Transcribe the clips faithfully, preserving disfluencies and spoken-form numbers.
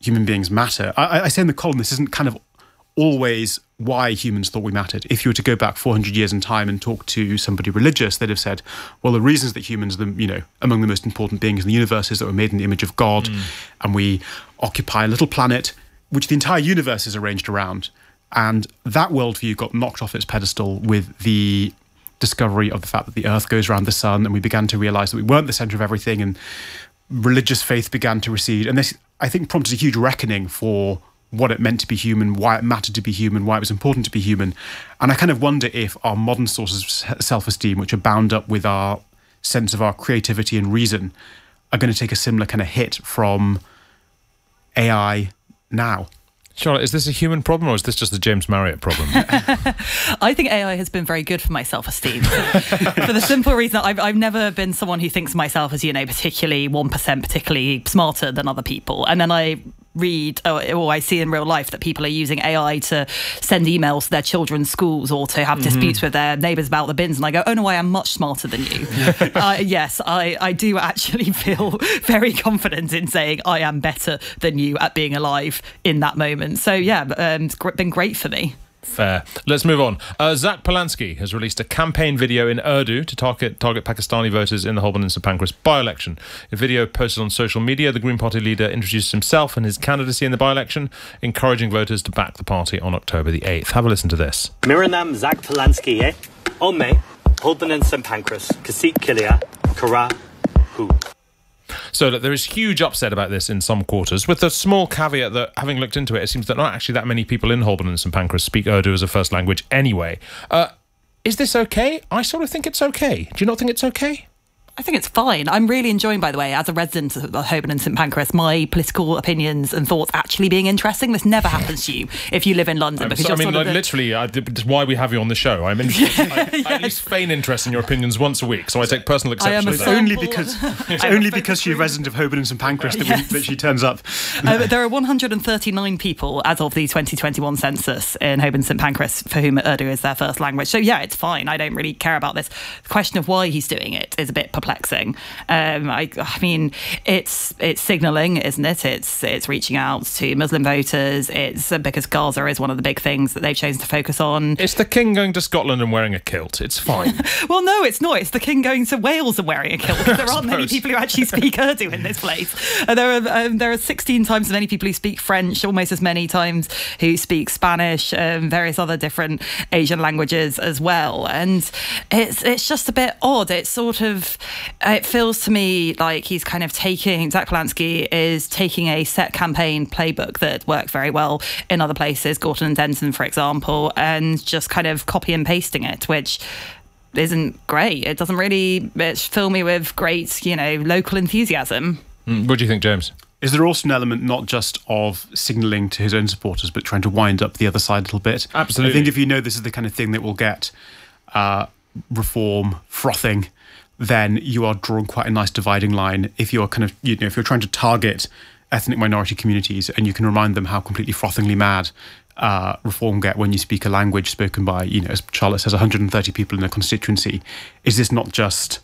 human beings matter. I, I say in the column, this isn't kind of always why humans thought we mattered. If you were to go back four hundred years in time and talk to somebody religious, they'd have said, well, the reasons that humans are, the, you know, among the most important beings in the universe is that we're made in the image of God, mm. and we occupy a little planet which the entire universe is arranged around. And that worldview got knocked off its pedestal with the discovery of the fact that the Earth goes around the sun, and we began to realise that we weren't the centre of everything, and religious faith began to recede. And this, I think, prompted a huge reckoning for what it meant to be human, why it mattered to be human, why it was important to be human. And I kind of wonder if our modern sources of self-esteem, which are bound up with our sense of our creativity and reason, are going to take a similar kind of hit from A I now. Charlotte, is this a human problem or is this just a James Marriott problem? I think A I has been very good for my self-esteem. For the simple reason that I've, I've never been someone who thinks of myself as, you know, particularly one percent, particularly smarter than other people. And then I read or, or I see in real life that people are using A I to send emails to their children's schools or to have mm-hmm. disputes with their neighbours about the bins, and I go, oh no, I am much smarter than you. uh, yes, I, I do actually feel very confident in saying I am better than you at being alive in that moment. So yeah, um, it's been great for me. Fair. Let's move on. Uh, Zach Polanski has released a campaign video in Urdu to target target Pakistani voters in the Holborn and St Pancras by-election. In a video posted on social media, the Green Party leader introduced himself and his candidacy in the by-election, encouraging voters to back the party on October the eighth. Have a listen to this. Mera naam Zach Polanski hai. Aur main Holborn and St Pancras, Kasik Kilia, Kara Hu. So that there is huge upset about this in some quarters, with the small caveat that, having looked into it, it seems that not actually that many people in Holborn and St Pancras speak Urdu as a first language anyway. Uh, is this okay? I sort of think it's okay. Do you not think it's okay? I think it's fine. I'm really enjoying, by the way, as a resident of Holborn and St Pancras, my political opinions and thoughts actually being interesting. This never happens to you if you live in London. Because so, I mean, like, the... literally, I, it's why we have you on the show. I'm interested. I, yes. I at least feign interest in your opinions once a week, so I take personal exception to that. Only because, it's only because she's a resident of Holborn and St Pancras that, yes. we, that she turns up. Uh, there are one hundred thirty-nine people, as of the twenty twenty-one census, in Holborn and St Pancras for whom Urdu is their first language. So yeah, it's fine. I don't really care about this. The question of why he's doing it is a bit perplexing. Um, I, I mean, it's it's signalling, isn't it? It's it's reaching out to Muslim voters. It's uh, because Gaza is one of the big things that they've chosen to focus on. It's the king going to Scotland and wearing a kilt. It's fine. Well, no, it's not. It's the king going to Wales and wearing a kilt. There aren't many people who actually speak Urdu in this place. Uh, there are um, there are sixteen times as many people who speak French, almost as many times who speak Spanish, um, various other different Asian languages as well. And it's it's just a bit odd. It's sort of it feels to me like he's kind of taking, Zach Polanski is taking a set campaign playbook that worked very well in other places, Gorton and Denton, for example, and just kind of copy and pasting it, which isn't great. It doesn't really fill me with great, you know, local enthusiasm. Mm, what do you think, James? Is there also an element not just of signalling to his own supporters, but trying to wind up the other side a little bit? Absolutely. I think if you know this is the kind of thing that will get uh, reform frothing, then you are drawing quite a nice dividing line. If you're kind of, you know, if you're trying to target ethnic minority communities and you can remind them how completely frothingly mad uh, reform get when you speak a language spoken by, you know, as Charlotte says, one hundred thirty people in a constituency, is this not just,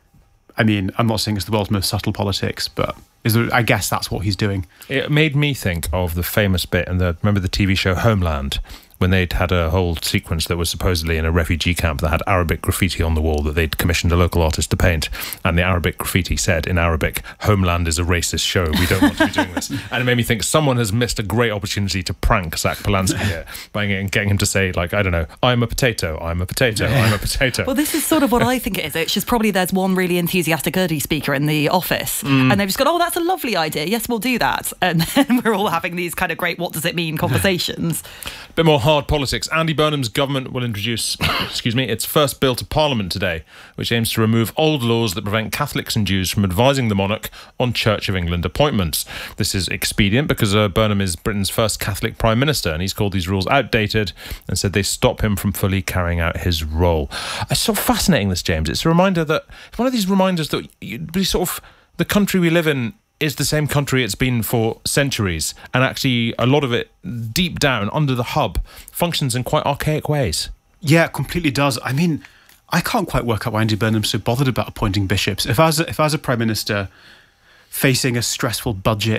I mean, I'm not saying it's the world's most subtle politics, but is there, I guess that's what he's doing. It made me think of the famous bit, and the remember the T V show Homeland, when they'd had a whole sequence that was supposedly in a refugee camp that had Arabic graffiti on the wall that they'd commissioned a local artist to paint, and the Arabic graffiti said in Arabic, "Homeland is a racist show, we don't want to be doing this." And it made me think someone has missed a great opportunity to prank Zach Polanski here by getting him to say, like, I don't know, I'm a potato, I'm a potato, I'm a potato. Well, this is sort of what I think it is. It's just probably there's one really enthusiastic Urdu speaker in the office, mm. and they've just gone, oh, that's a lovely idea, yes, we'll do that. And then we're all having these kind of great what does it mean conversations. A bit more hard politics. Andy Burnham's government will introduce, excuse me, its first bill to Parliament today, which aims to remove old laws that prevent Catholics and Jews from advising the monarch on Church of England appointments. This is expedient because uh, Burnham is Britain's first Catholic Prime Minister, and he's called these rules outdated and said they stop him from fully carrying out his role. It's so fascinating, this, James. It's a reminder that, it's one of these reminders that you, sort of, the country we live in is the same country it's been for centuries, and actually a lot of it deep down under the hub functions in quite archaic ways. Yeah, it completely does. I mean, I can't quite work out why Andy Burnham's so bothered about appointing bishops. If I was a, if I was a Prime Minister facing a stressful budget,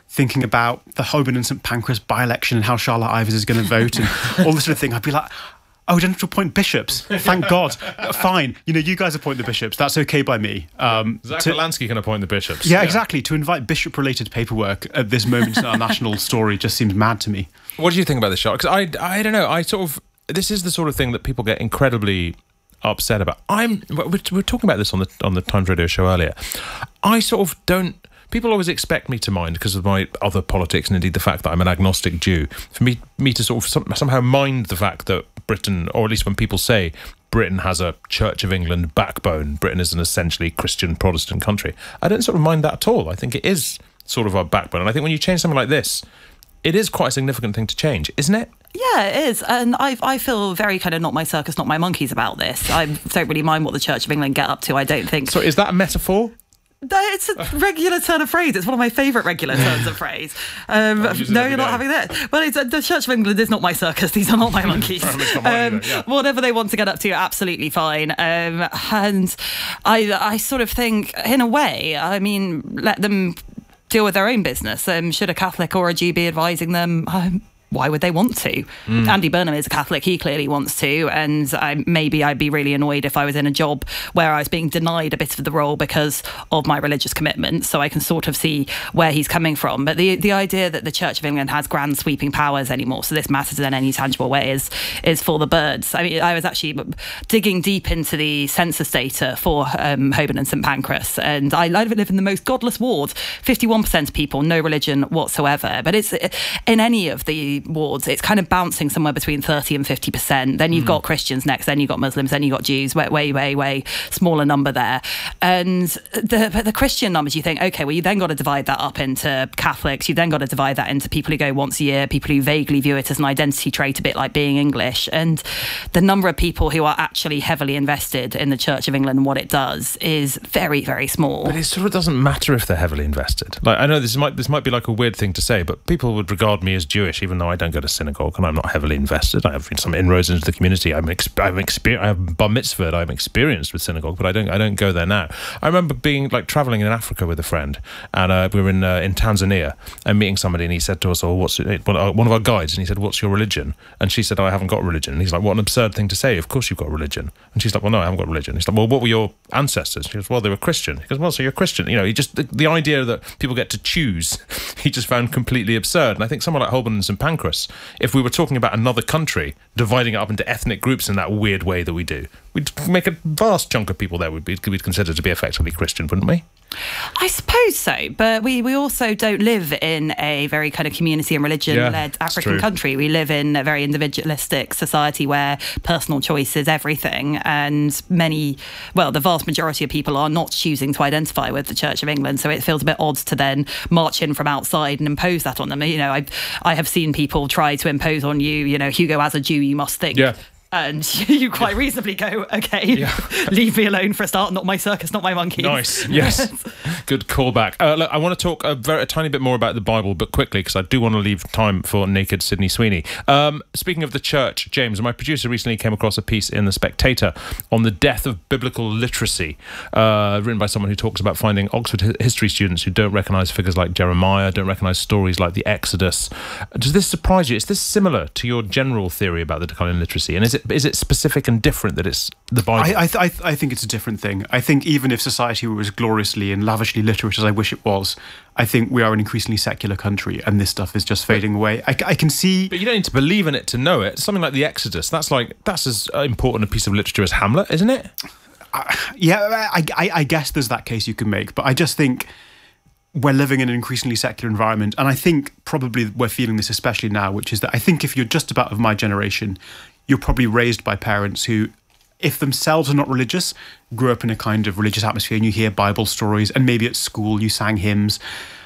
thinking about the Holborn and St Pancras by-election and how Charlotte Ivers is going to vote and all this sort of thing, I'd be like, oh, we don't have to appoint bishops. Thank God. Fine. You know, you guys appoint the bishops. That's okay by me. Um, Zach to, Lansky can appoint the bishops. Yeah, yeah, exactly. To invite bishop-related paperwork at this moment in our national story just seems mad to me. What do you think about this, Charlotte? Because I, I don't know. I sort of... This is the sort of thing that people get incredibly upset about. I'm... We're, we're talking about this on the on the Times Radio show earlier. I sort of don't... People always expect me to mind, because of my other politics and indeed the fact that I'm an agnostic Jew, for me me to sort of some, somehow mind the fact that Britain, or at least when people say Britain has a Church of England backbone, Britain is an essentially Christian Protestant country, I don't sort of mind that at all. I think it is sort of our backbone. And I think when you change something like this, it is quite a significant thing to change, isn't it? Yeah, it is. And I I feel very kind of not my circus, not my monkeys about this. I don't really mind what the Church of England get up to, I don't think. So is that a metaphor? It's a regular turn of phrase. It's one of my favourite regular turns of phrase. Um, no, you're not having that. Well, it's, uh, the Church of England is not my circus. These are not my monkeys. um, either, yeah. Whatever they want to get up to, absolutely fine. Um, and I, I sort of think, in a way, I mean, let them deal with their own business. Um, should a Catholic or a Jew be advising them? Um, why would they want to? Mm. Andy Burnham is a Catholic. He clearly wants to. And I, maybe I'd be really annoyed if I was in a job where I was being denied a bit of the role because of my religious commitment. So I can sort of see where he's coming from. But the the idea that the Church of England has grand sweeping powers anymore, so this matters in any tangible way, is, is for the birds. I mean, I was actually digging deep into the census data for um, Holborn and St Pancras. And I live in the most godless ward. fifty-one percent of people, no religion whatsoever. But it's in any of the wards, it's kind of bouncing somewhere between thirty and fifty percent. Then you've mm. got Christians next, then you've got Muslims, then you've got Jews, way, way, way, way smaller number there. And the the Christian numbers, you think, okay, well, you then got to divide that up into Catholics, you've then got to divide that into people who go once a year, people who vaguely view it as an identity trait, a bit like being English. And the number of people who are actually heavily invested in the Church of England and what it does is very, very small. But it sort of doesn't matter if they're heavily invested. Like, I know this might this might be like a weird thing to say, but people would regard me as Jewish, even though I don't go to synagogue and I'm not heavily invested. I have some inroads into the community. I'm, exp- I'm exper- I have bar mitzvahed. I'm experienced with synagogue, but I don't I don't go there now. I remember being like traveling in Africa with a friend, and uh, we were in uh, in Tanzania and meeting somebody, and he said to us, "Oh, what's it?" one of our guides?" And he said, "What's your religion?" And she said, "Oh, I haven't got a religion." And he's like, "What an absurd thing to say! Of course you've got a religion." And she's like, "Well, no, I haven't got a religion." He's like, "Well, what were your ancestors?" She goes, "Well, they were Christian." He goes, "Well, so you're Christian." You know, he just the, the idea that people get to choose, he just found completely absurd. And I think someone like Holborn and St Pancras, if we were talking about another country, dividing it up into ethnic groups in that weird way that we do, we'd make a vast chunk of people there would be we'd consider to be effectively Christian, wouldn't we? I suppose so, but we, we also don't live in a very kind of community and religion-led yeah, African country. We live in a very individualistic society where personal choice is everything, and many, well, the vast majority of people are not choosing to identify with the Church of England, so it feels a bit odd to then march in from outside and impose that on them. You know, I I have seen people try to impose on you, you know, Hugo, as a Jew, you must think. Yeah. And you quite reasonably go, okay, yeah. leave me alone for a start, not my circus, not my monkeys. Nice, yes. Good callback. Uh, look, I want to talk a, very, a tiny bit more about the Bible, but quickly, because I do want to leave time for naked Sydney Sweeney. Um, speaking of the church, James, my producer recently came across a piece in The Spectator on the death of biblical literacy, uh, written by someone who talks about finding Oxford history students who don't recognise figures like Jeremiah, don't recognise stories like the Exodus. Does this surprise you? Is this similar to your general theory about the decline in literacy? And is it Is it specific and different that it's the Bible? I, I, th- I, th- I think it's a different thing. I think even if society was gloriously and lavishly literate as I wish it was, I think we are an increasingly secular country and this stuff is just fading away. I, I can see... But you don't need to believe in it to know it. Something like the Exodus, that's like that's as important a piece of literature as Hamlet, isn't it? Uh, yeah, I, I, I guess there's that case you can make, but I just think we're living in an increasingly secular environment, and I think probably we're feeling this especially now, which is that I think if you're just about of my generation, you're probably raised by parents who, if themselves are not religious, grew up in a kind of religious atmosphere, and you hear Bible stories, and maybe at school you sang hymns.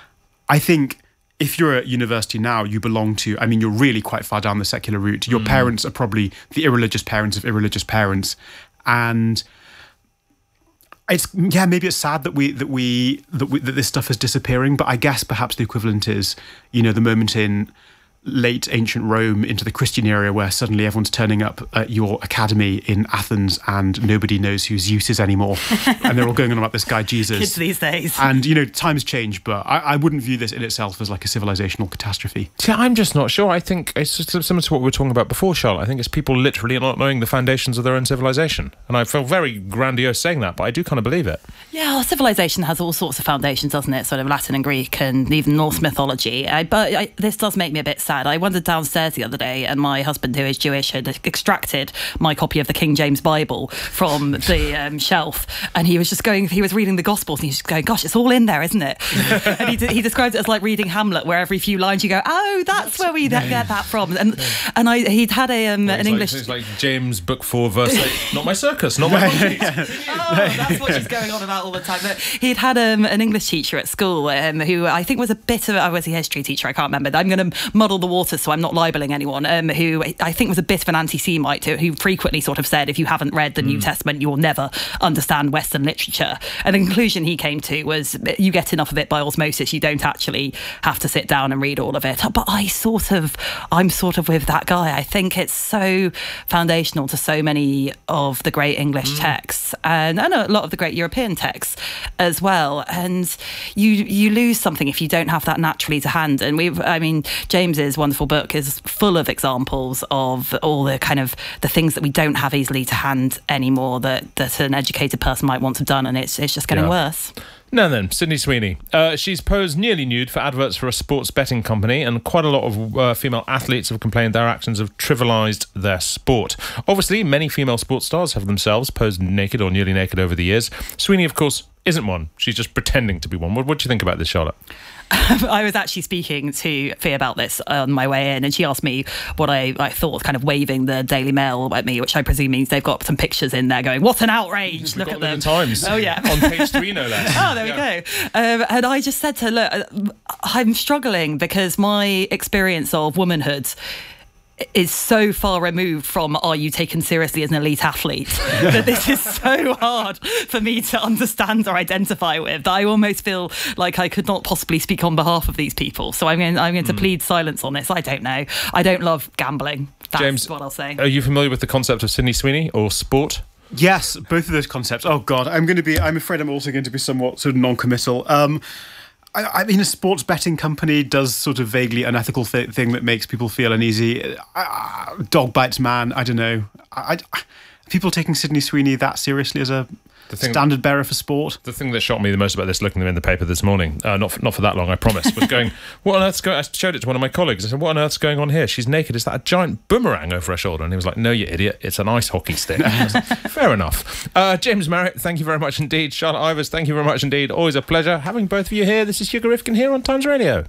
I think if you're at university now, you belong to, I mean, you're really quite far down the secular route. Your mm. parents are probably the irreligious parents of irreligious parents. And it's, yeah, maybe it's sad that we that we that we, that this stuff is disappearing, but I guess perhaps the equivalent is, you know, the moment in late ancient Rome into the Christian era, where suddenly everyone's turning up at your academy in Athens and nobody knows who Zeus is anymore. And they're all going on about this guy Jesus. Kids these days. And, you know, times change, but I, I wouldn't view this in itself as like a civilizational catastrophe. See, I'm just not sure. I think it's just similar to what we were talking about before, Charlotte. I think it's people literally not knowing the foundations of their own civilization. And I feel very grandiose saying that, but I do kind of believe it. Yeah, well, civilization has all sorts of foundations, doesn't it? Sort of Latin and Greek and even Norse mythology. I, but I, this does make me a bit sad. I wandered downstairs the other day and my husband, who is Jewish, had extracted my copy of the King James Bible from the um, shelf, and he was just going, he was reading the Gospels and he was just going, gosh, it's all in there, isn't it? And he, de- he described it as like reading Hamlet, where every few lines you go, oh, that's where we get that from. And and I he'd had a um, well, an like, English... It's like James, book four, verse eight, not my circus, not my monkeys. Oh, that's what she's going on about all the time. But he'd had um, an English teacher at school um, who I think was a bit of, I was a history teacher, I can't remember. I'm going to muddle the waters so I'm not libeling anyone, um, who I think was a bit of an anti-Semite, who frequently sort of said, if you haven't read the mm. New Testament, you will never understand Western literature. And the conclusion he came to was, you get enough of it by osmosis, you don't actually have to sit down and read all of it. But I sort of, I'm sort of with that guy. I think it's so foundational to so many of the great English mm. texts, and, and a lot of the great European texts as well. And you you lose something if you don't have that naturally to hand. And we've, I mean, James's wonderful book is full of examples of all the kind of the things that we don't have easily to hand anymore that, that an educated person might want to have done, and it's it's just getting yeah. worse. Now then, Sydney Sweeney. Uh, she's posed nearly nude for adverts for a sports betting company, and quite a lot of uh, female athletes have complained their actions have trivialised their sport. Obviously, many female sports stars have themselves posed naked or nearly naked over the years. Sweeney, of course, isn't one. She's just pretending to be one. What, what do you think about this, Charlotte? I was actually speaking to Fee about this on my way in, and she asked me what I, I thought, kind of waving the Daily Mail at me, which I presume means they've got some pictures in there going, what an outrage, look at them. The Times. Oh, yeah. On page three, no less. Oh, there yeah. we go. Um, and I just said to her, look, I'm struggling because my experience of womanhood is so far removed from are you taken seriously as an elite athlete that this is so hard for me to understand or identify with that I almost feel like I could not possibly speak on behalf of these people. So I'm going, I'm going to mm. plead silence on this. I don't know. I don't love gambling. That's James, what I'll say. Are you familiar with the concept of Sydney Sweeney or sport? Yes, both of those concepts. Oh, God, I'm going to be, I'm afraid I'm also going to be somewhat sort of non-committal. Um, I, I mean, a sports betting company does sort of vaguely unethical th- thing that makes people feel uneasy. Uh, dog bites man, I don't know. I, I, people taking Sydney Sweeney that seriously as a the thing, standard bearer for sport? The thing that shocked me the most about this, looking them in the paper this morning, uh, not for, not for that long, I promise, was going, what on earth's going on? I showed it to one of my colleagues. I said, what on earth's going on here? She's naked. Is that a giant boomerang over her shoulder? And he was like, no, you idiot. It's an ice hockey stick. I was like, fair enough. Uh, James Marriott, thank you very much indeed. Charlotte Ivers, thank you very much indeed. Always a pleasure having both of you here. This is Hugo Rifkin here on Times Radio.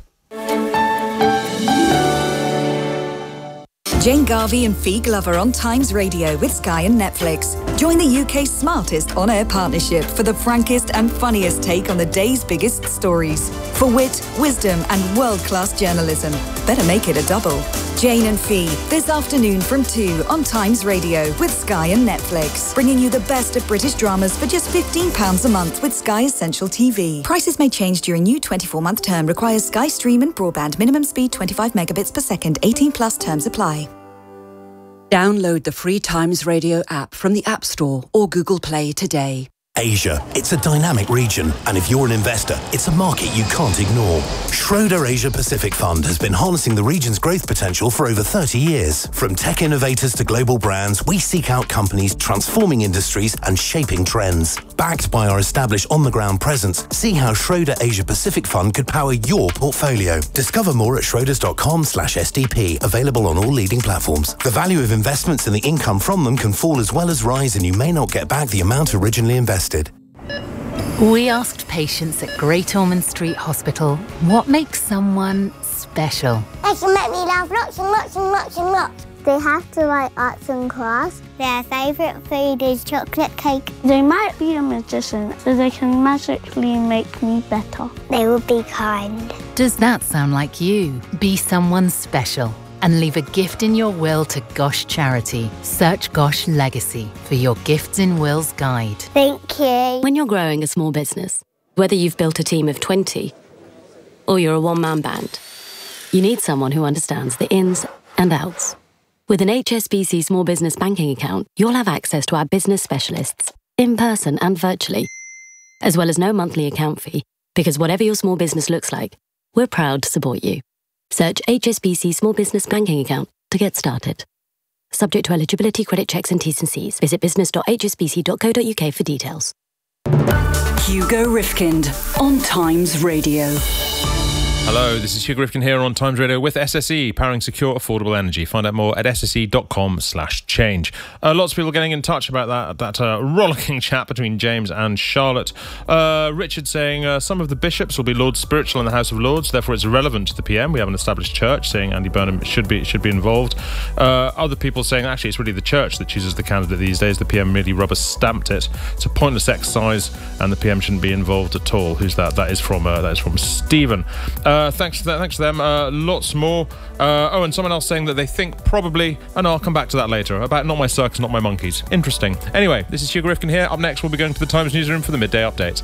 Jane Garvey and Fee Glover on Times Radio with Sky and Netflix. Join the U K's smartest on-air partnership for the frankest and funniest take on the day's biggest stories. For wit, wisdom and world-class journalism. Better make it a double. Jane and Fee, this afternoon from two on Times Radio with Sky and Netflix. Bringing you the best of British dramas for just fifteen pounds a month with Sky Essential T V. Prices may change during new twenty-four month term. Requires Sky Stream and broadband. Minimum speed twenty-five megabits per second. eighteen plus terms apply. Download the free Times Radio app from the App Store or Google Play today. Asia. It's a dynamic region, and if you're an investor, it's a market you can't ignore. Schroder Asia Pacific Fund has been harnessing the region's growth potential for over thirty years. From tech innovators to global brands, we seek out companies transforming industries and shaping trends. Backed by our established on-the-ground presence, see how Schroder Asia Pacific Fund could power your portfolio. Discover more at schroders.com slash SDP, available on all leading platforms. The value of investments and the income from them can fall as well as rise, and you may not get back the amount originally invested. We asked patients at Great Ormond Street Hospital what makes someone special. They can make me laugh lots and lots and lots and lots. They have to like arts and crafts. Their favourite food is chocolate cake. They might be a magician, so they can magically make me better. They will be kind. Does that sound like you? Be someone special and leave a gift in your will to Gosh Charity. Search Gosh Legacy for your Gifts in Wills guide. Thank you. When you're growing a small business, whether you've built a team of twenty or you're a one-man band, You need someone who understands the ins and outs. With an H S B C Small Business Banking account, you'll have access to our business specialists, in person and virtually, as well as no monthly account fee, because whatever your small business looks like, we're proud to support you. Search H S B C Small Business Banking account to get started. Subject to eligibility, credit checks and T's and C's. Visit business dot h s b c dot co dot u k for details. Hugo Rifkind on Times Radio. Hello, this is Hugo Rifkind here on Times Radio with S S E, powering secure, affordable energy. Find out more at s s e dot com slash change. Uh, lots of people getting in touch about that that uh, rollicking chat between James and Charlotte. Uh, Richard saying uh, some of the bishops will be Lords Spiritual in the House of Lords, therefore it's relevant to the P M. We have an established church, saying Andy Burnham should be should be involved. Uh, other people saying actually it's really the church that chooses the candidate these days. The P M really rubber stamped it. It's a pointless exercise, and the P M shouldn't be involved at all. Who's that? That is from uh, that is from Stephen. Uh, Uh, thanks for that. Thanks to them. Uh, lots more. Uh, oh, and someone else saying that they think probably, and I'll come back to that later, about not my circus, not my monkeys. Interesting. Anyway, this is Hugo Rifkind here. Up next, we'll be going to the Times newsroom for the midday update.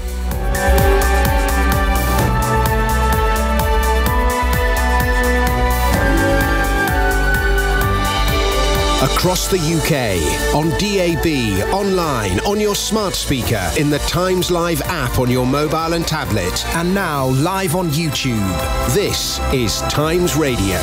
Across the U K, on D A B, online, on your smart speaker, in the Times Live app on your mobile and tablet, and now live on YouTube. This is Times Radio.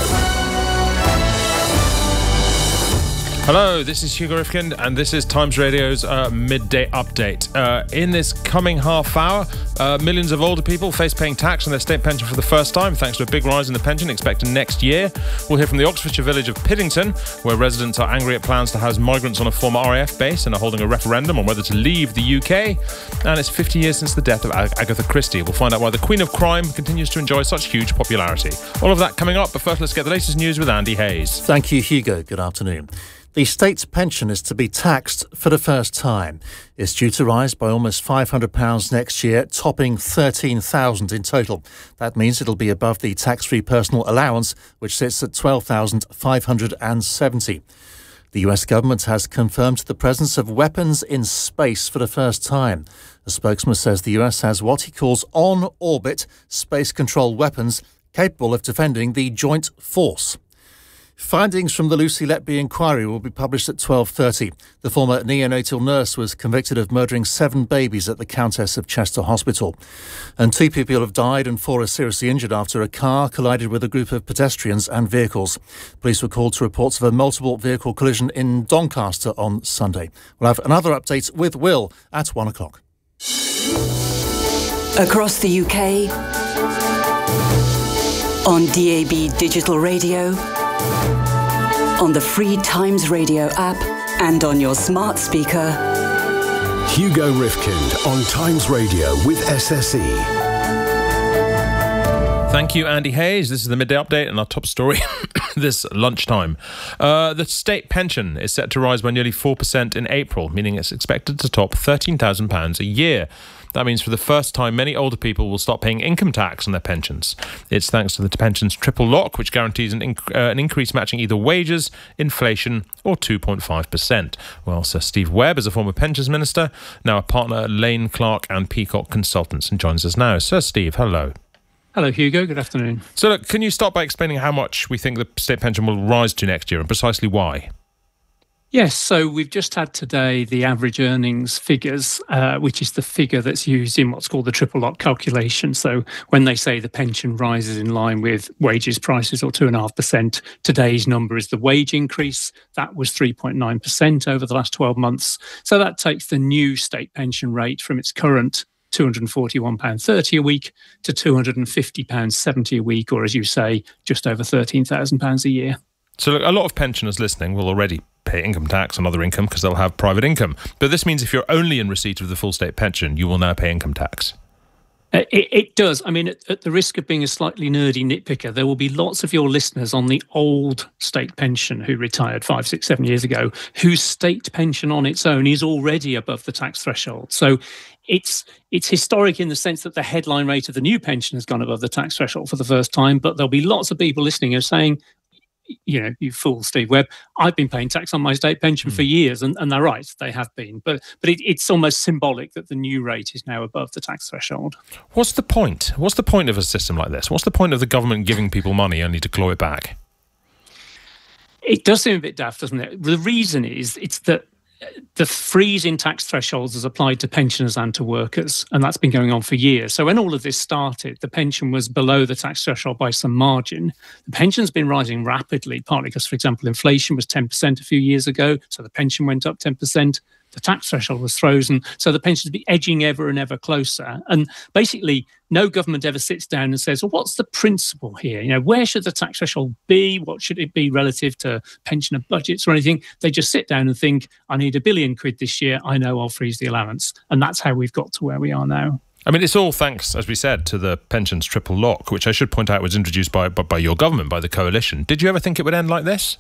Hello, this is Hugo Rifkind, and this is Times Radio's uh, midday update. Uh, in this coming half hour, uh, millions of older people face paying tax on their state pension for the first time, thanks to a big rise in the pension expected next year. We'll hear from the Oxfordshire village of Piddington, where residents are angry at plans to house migrants on a former R A F base and are holding a referendum on whether to leave the U K. And it's fifty years since the death of Ag- Agatha Christie. We'll find out why the Queen of Crime continues to enjoy such huge popularity. All of that coming up, but first let's get the latest news with Andy Hayes. Thank you, Hugo. Good afternoon. The state's pension is to be taxed for the first time. It's due to rise by almost five hundred pounds next year, topping thirteen thousand pounds in total. That means it'll be above the tax-free personal allowance, which sits at twelve thousand five hundred seventy pounds. The U S government has confirmed the presence of weapons in space for the first time. A spokesman says the U S has what he calls on-orbit space-controlled weapons capable of defending the joint force. Findings from the Lucy Letby inquiry will be published at twelve thirty. The former neonatal nurse was convicted of murdering seven babies at the Countess of Chester Hospital. And two people have died and four are seriously injured after a car collided with a group of pedestrians and vehicles. Police were called to reports of a multiple vehicle collision in Doncaster on Sunday. We'll have another update with Will at one o'clock. Across the U K, on D A B Digital Radio, on the free Times Radio app and on your smart speaker. Hugo Rifkind on Times Radio with S S E. Thank you, Andy Hayes. This is the midday update and our top story this lunchtime. Uh, the state pension is set to rise by nearly four percent in April, meaning it's expected to top thirteen thousand pounds a year. That means for the first time, many older people will start paying income tax on their pensions. It's thanks to the pension's triple lock, which guarantees an, inc- uh, an increase matching either wages, inflation or two point five percent. Well, Sir Steve Webb is a former pensions minister, now a partner at Lane, Clark and Peacock Consultants, and joins us now. Sir Steve, hello. Hello, Hugo. Good afternoon. So, look, can you start by explaining how much we think the state pension will rise to next year and precisely why? Yes, so we've just had today the average earnings figures, uh, which is the figure that's used in what's called the triple lock calculation. So when they say the pension rises in line with wages, prices or two point five percent, today's number is the wage increase. That was three point nine percent over the last twelve months. So that takes the new state pension rate from its current two hundred forty-one pounds thirty a week to two hundred fifty pounds seventy a week, or as you say, just over thirteen thousand pounds a year. So look, a lot of pensioners listening will already pay income tax on other income because they'll have private income. But this means if you're only in receipt of the full state pension, you will now pay income tax. Uh, it, it does. I mean, at, at the risk of being a slightly nerdy nitpicker, there will be lots of your listeners on the old state pension who retired five, six, seven years ago, whose state pension on its own is already above the tax threshold. So it's it's historic in the sense that the headline rate of the new pension has gone above the tax threshold for the first time. But there'll be lots of people listening who are saying, you know, you fool Steve Webb. I've been paying tax on my state pension mm. for years, and, and they're right, they have been. But but it, it's almost symbolic that the new rate is now above the tax threshold. What's the point? What's the point of a system like this? What's the point of the government giving people money only to claw it back? It does seem a bit daft, doesn't it? The reason is it's that the freeze in tax thresholds is applied to pensioners and to workers, and that's been going on for years. So when all of this started, the pension was below the tax threshold by some margin. The pension's been rising rapidly, partly because, for example, inflation was ten percent a few years ago, so the pension went up ten percent. The tax threshold was frozen, so the pensions be edging ever and ever closer. And basically, no government ever sits down and says, well, what's the principle here? You know, where should the tax threshold be? What should it be relative to pensioner budgets or anything? They just sit down and think, I need a billion quid this year. I know I'll freeze the allowance. And that's how we've got to where we are now. I mean, it's all thanks, as we said, to the pensions triple lock, which I should point out was introduced by, by, by your government, by the coalition. Did you ever think it would end like this?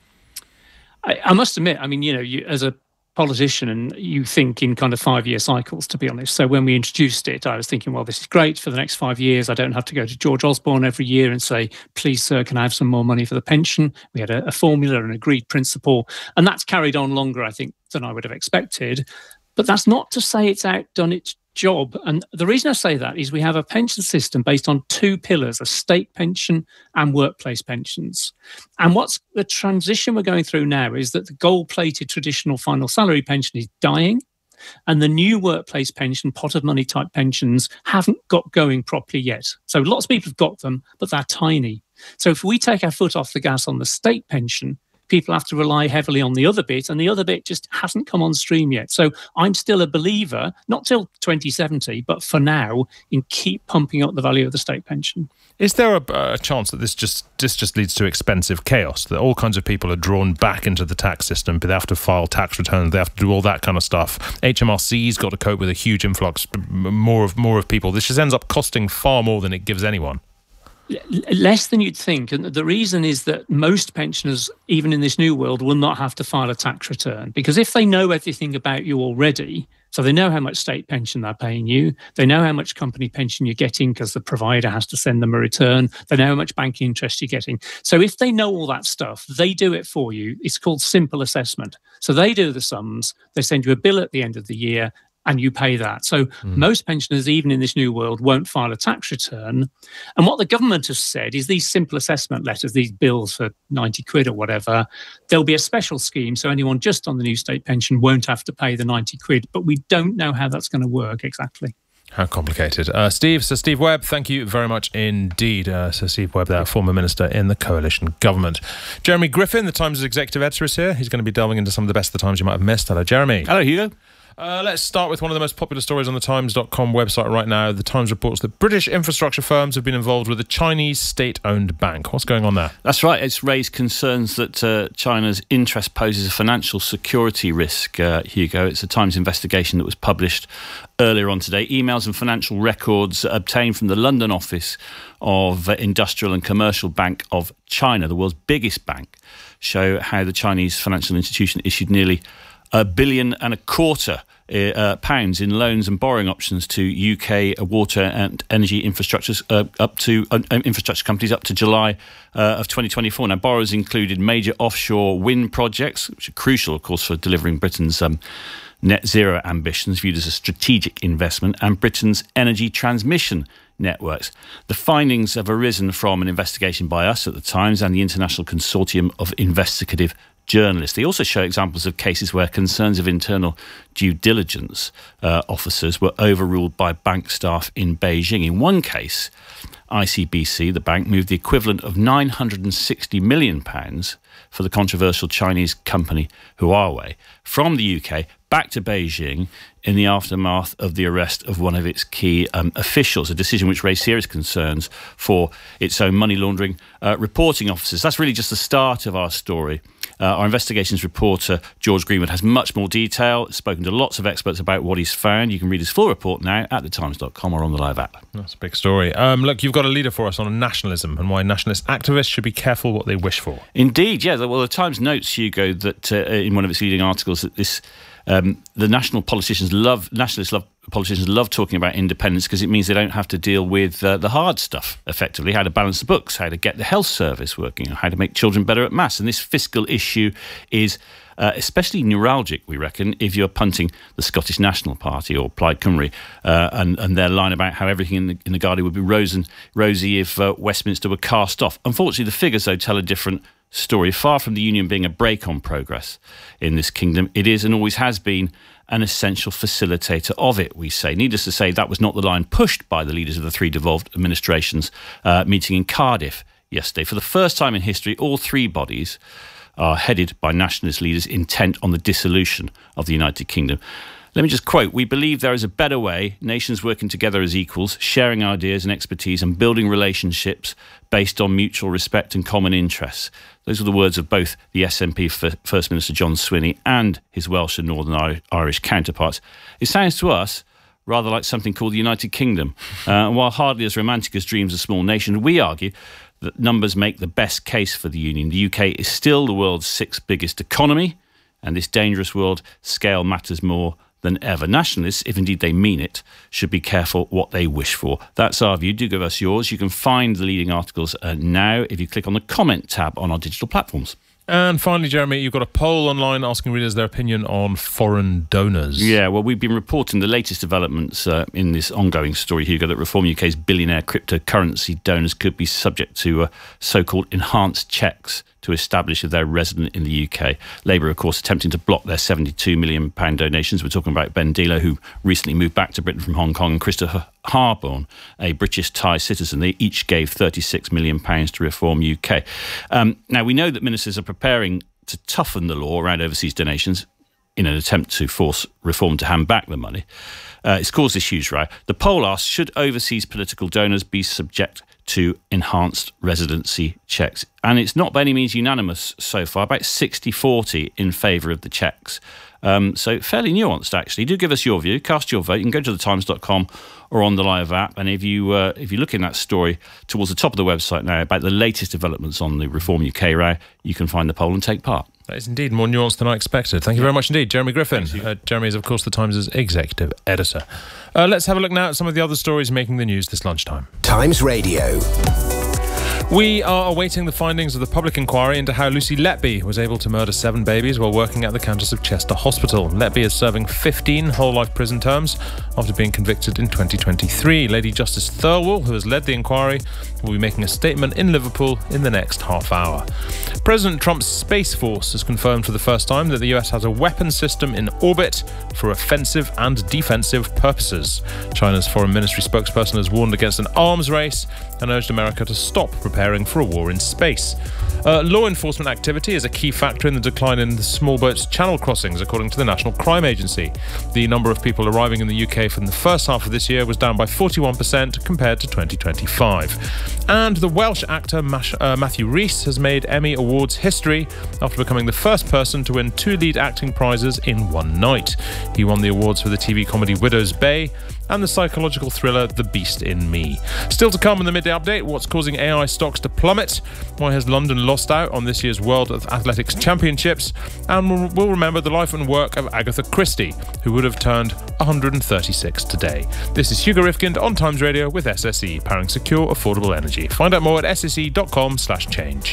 I, I must admit, I mean, you know, you, as a politician, and you think in kind of five-year cycles, to be honest. So when we introduced it, I was thinking, well, this is great for the next five years. I don't have to go to George Osborne every year and say, please, sir, can I have some more money for the pension? We had a, a formula, an agreed principle, and that's carried on longer, I think, than I would have expected. But that's not to say it's outdone its job. And the reason I say that is we have a pension system based on two pillars, a state pension and workplace pensions. And what's the transition we're going through now is that the gold-plated traditional final salary pension is dying, and the new workplace pension, pot of money type pensions, haven't got going properly yet. So lots of people have got them, but they're tiny. So if we take our foot off the gas on the state pension, people have to rely heavily on the other bit, and the other bit just hasn't come on stream yet. So I'm still a believer, not till twenty seventy, but for now, in keep pumping up the value of the state pension. Is there a, a chance that this just this just leads to expensive chaos, that all kinds of people are drawn back into the tax system, but they have to file tax returns, they have to do all that kind of stuff? H M R C's got to cope with a huge influx, more of more of people. This just ends up costing far more than it gives anyone. Less than you'd think. And the reason is that most pensioners, even in this new world, will not have to file a tax return, because if they know everything about you already, so they know how much state pension they're paying you, they know how much company pension you're getting because the provider has to send them a return, they know how much bank interest you're getting. So if they know all that stuff, they do it for you. It's called simple assessment. So they do the sums, they send you a bill at the end of the year, and you pay that. So mm. most pensioners, even in this new world, won't file a tax return. And what the government has said is these simple assessment letters, these bills for ninety quid or whatever, there'll be a special scheme, so anyone just on the new state pension won't have to pay the ninety quid. But we don't know how that's going to work exactly. How complicated. Uh, Steve, Sir Steve Webb, thank you very much indeed. Uh, Sir Steve Webb, there, former minister in the coalition government. Jeremy Griffin, the Times' executive editor, is here. He's going to be delving into some of the best of the Times you might have missed. Hello, Jeremy. Hello, Hugo. Uh, let's start with one of the most popular stories on the times dot com website right now. The Times reports that British infrastructure firms have been involved with a Chinese state-owned bank. What's going on there? That's right. It's raised concerns that uh, China's interest poses a financial security risk, uh, Hugo. It's a Times investigation that was published earlier on today. Emails and financial records obtained from the London office of uh, Industrial and Commercial Bank of China, the world's biggest bank, show how the Chinese financial institution issued nearly a billion and a quarter uh, pounds in loans and borrowing options to U K water and energy infrastructures uh, up to uh, infrastructure companies up to July uh, of twenty twenty-four. Now, borrowers included major offshore wind projects, which are crucial, of course, for delivering Britain's um, net zero ambitions, viewed as a strategic investment, and Britain's energy transmission networks. The findings have arisen from an investigation by us at the Times and the International Consortium of Investigative Journalists. They also show examples of cases where concerns of internal due diligence uh, officers were overruled by bank staff in Beijing. In one case, I C B C, the bank, moved the equivalent of nine hundred sixty million pounds for the controversial Chinese company Huawei from the U K back to Beijing in the aftermath of the arrest of one of its key um, officials, a decision which raised serious concerns for its own money laundering uh, reporting officers. That's really just the start of our story. Uh, our investigations reporter, George Greenwood, has much more detail, spoken to lots of experts about what he's found. You can read his full report now at the times dot com or on the Live app. That's a big story. Um, look, you've got a leader for us on nationalism and why nationalist activists should be careful what they wish for. Indeed, yeah. Well, the Times notes, Hugo, that uh, in one of its leading articles that this um, the national politicians love, nationalists love politicians love talking about independence because it means they don't have to deal with uh, the hard stuff, effectively, how to balance the books, how to get the health service working, how to make children better at maths. And this fiscal issue is uh, especially neuralgic, we reckon, if you're punting the Scottish National Party or Plaid Cymru uh, and, and their line about how everything in the, in the Gardaí would be rose and, rosy if uh, Westminster were cast off. Unfortunately, the figures, though, tell a different story. Far from the Union being a brake on progress in this kingdom, it is and always has been an essential facilitator of it, we say. Needless to say, that was not the line pushed by the leaders of the three devolved administrations uh, meeting in Cardiff yesterday. For the first time in history, all three bodies are headed by nationalist leaders intent on the dissolution of the United Kingdom. Let me just quote, "We believe there is a better way, nations working together as equals, sharing ideas and expertise and building relationships based on mutual respect and common interests." Those were the words of both the S N P First Minister John Swinney and his Welsh and Northern Irish counterparts. It sounds to us rather like something called the United Kingdom. Uh, and while hardly as romantic as dreams of a small nation, we argue that numbers make the best case for the Union. The U K is still the world's sixth biggest economy, and this dangerous world scale matters more than ever. Nationalists, if indeed they mean it, should be careful what they wish for. That's our view. Do give us yours. You can find the leading articles uh, now if you click on the comment tab on our digital platforms. And finally, Jeremy, you've got a poll online asking readers their opinion on foreign donors. Yeah, well, we've been reporting the latest developments uh, in this ongoing story, Hugo, that Reform U K's billionaire cryptocurrency donors could be subject to uh, so-called enhanced checks to establish if they're resident in the U K. Labour, of course, attempting to block their seventy-two million pounds donations. We're talking about Ben Dilo, who recently moved back to Britain from Hong Kong, and Christopher Harborne, a British Thai citizen. They each gave thirty-six million pounds to Reform U K. Um, now, we know that ministers are preparing to toughen the law around overseas donations in an attempt to force Reform to hand back the money. Uh, it's caused this huge row. The poll asks, should overseas political donors be subject to enhanced residency checks? And it's not by any means unanimous so far, about sixty forty in favour of the checks. Um, so fairly nuanced, actually. Do give us your view, cast your vote. You can go to the times dot com or on the Live app. And if you uh, if you look in that story towards the top of the website now about the latest developments on the Reform U K row, you can find the poll and take part. That is indeed more nuanced than I expected. Thank you very much indeed, Jeremy Griffin. Uh, Jeremy is, of course, the Times' executive editor. Uh, let's have a look now at some of the other stories making the news this lunchtime. Times Radio. We are awaiting the findings of the public inquiry into how Lucy Letby was able to murder seven babies while working at the Countess of Chester Hospital. Letby is serving fifteen whole-life prison terms after being convicted in twenty twenty-three. Lady Justice Thirlwall, who has led the inquiry, will be making a statement in Liverpool in the next half hour. President Trump's Space Force has confirmed for the first time that the U S has a weapons system in orbit for offensive and defensive purposes. China's foreign ministry spokesperson has warned against an arms race and urged America to stop preparing for a war in space. Uh, law enforcement activity is a key factor in the decline in the small boats channel crossings, according to the National Crime Agency. The number of people arriving in the U K from the first half of this year was down by forty-one percent compared to twenty twenty-five. And the Welsh actor Mash- uh, Matthew Rhys has made Emmy Awards history after becoming the first person to win two lead acting prizes in one night. He won the awards for the T V comedy Widow's Bay and the psychological thriller The Beast in Me. Still to come in the midday update, what's causing A I stocks to plummet? Why has London lost out on this year's World Athletics Championships? And we'll remember the life and work of Agatha Christie, who would have turned one hundred thirty-six today. This is Hugo Rifkind on Times Radio with S S E, powering secure, affordable energy. Find out more at s s e dot com slash change.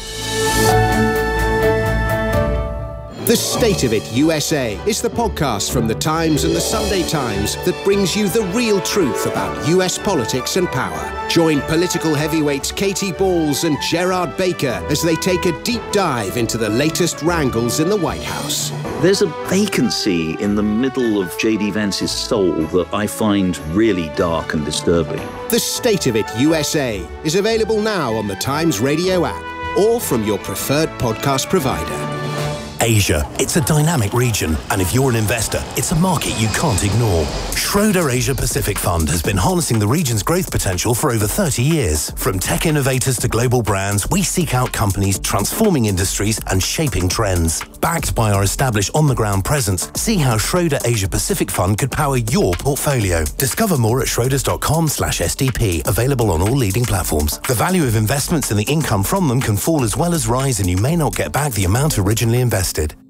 The State of It U S A is the podcast from The Times and The Sunday Times that brings you the real truth about U S politics and power. Join political heavyweights Katie Balls and Gerard Baker as they take a deep dive into the latest wrangles in the White House. There's a vacancy in the middle of J D Vance's soul that I find really dark and disturbing. The State of It U S A is available now on the Times Radio app or from your preferred podcast provider. Asia. It's a dynamic region, and if you're an investor, it's a market you can't ignore. Schroder Asia Pacific Fund has been harnessing the region's growth potential for over thirty years. From tech innovators to global brands, we seek out companies transforming industries and shaping trends. Backed by our established on-the-ground presence, see how Schroder Asia Pacific Fund could power your portfolio. Discover more at schroders dot com slash S D P, available on all leading platforms. The value of investments and the income from them can fall as well as rise, and you may not get back the amount originally invested.